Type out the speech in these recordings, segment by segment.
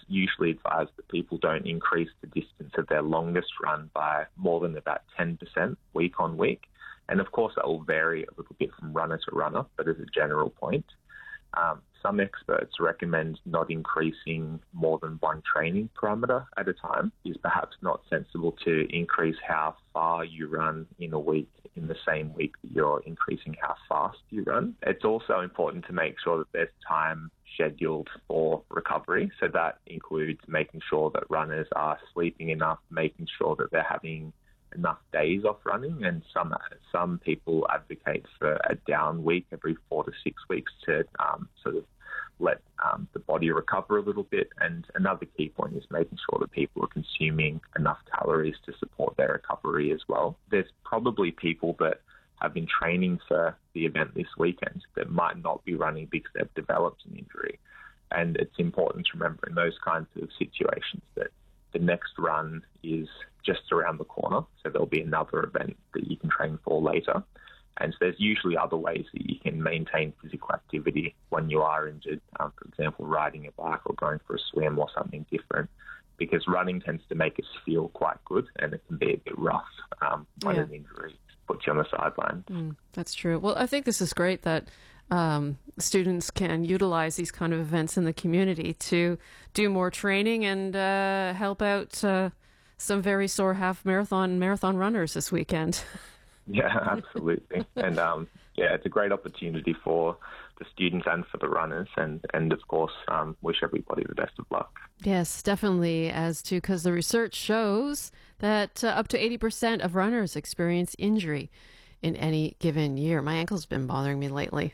usually advised that people don't increase the distance of their longest run by more than about 10% week on week. And of course, that will vary a little bit from runner to runner, but as a general point, some experts recommend not increasing more than one training parameter at a time. It's perhaps not sensible to increase how far you run in a week in the same week that you're increasing how fast you run. It's also important to make sure that there's time scheduled for recovery. So that includes making sure that runners are sleeping enough, making sure that they're having enough days off running, and some people advocate for a down week every 4 to 6 weeks to sort of let the body recover a little bit. And another key point is making sure that people are consuming enough calories to support their recovery as well. There's probably people that have been training for the event this weekend that might not be running because they've developed an injury. And it's important to remember in those kinds of situations that the next run is just around the corner, so there'll be another event that you can train for later. And so there's usually other ways that you can maintain physical activity when you are injured, for example, riding a bike or going for a swim or something different, because running tends to make us feel quite good, and it can be a bit rough when an injury puts you on the sideline. That's true. Well, I think this is great that students can utilize these kind of events in the community to do more training and help out some very sore half marathon runners this weekend. Yeah, absolutely. And it's a great opportunity for the students and for the runners, and of course, wish everybody the best of luck. Yes, definitely, because the research shows that up to 80% of runners experience injury in any given year. My ankle's been bothering me lately.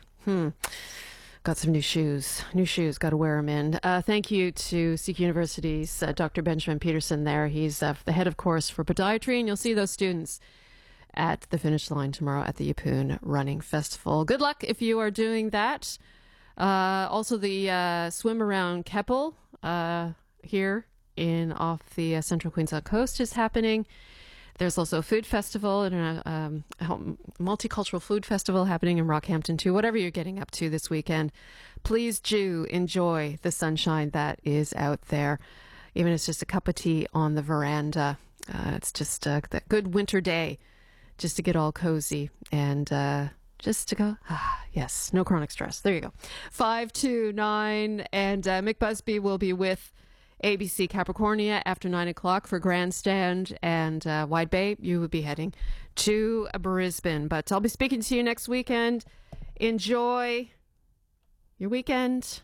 Got some new shoes. Got to wear them in. Thank you to CQ University's Dr. Benjamin Peterson there. He's the head of course for podiatry, and you'll see those students at the finish line tomorrow at the Yeppoon Running Festival. Good luck if you are doing that. Also, the swim around Keppel here off the Central Queensland coast is happening. There's also a food festival and a multicultural food festival happening in Rockhampton too. Whatever you're getting up to this weekend, please do enjoy the sunshine that is out there. Even if it's just a cup of tea on the veranda. It's just that good winter day just to get all cozy and just to go, yes, no chronic stress. There you go. 529, and Mick Busby will be with ABC Capricornia after 9 o'clock for Grandstand, and Wide Bay, you will be heading to Brisbane. But I'll be speaking to you next weekend. Enjoy your weekend.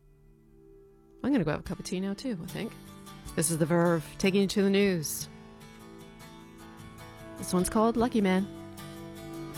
I'm going to go have a cup of tea now, too, I think. This is The Verve, taking you to the news. This one's called Lucky Man.